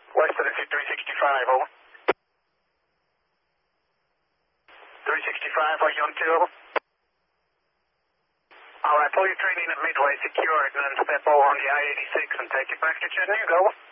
West Tennessee 365, over. 365, are you on 2, over? Alright, pull your train in at Midway, secure it, and then step over on the I-86 and take it back to Chattanooga, over.